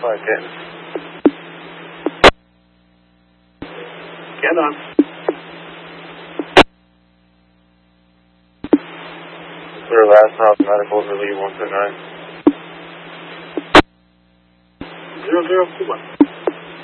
Canton. Get on. Clear last mile medical relief 129. 00 Cuba.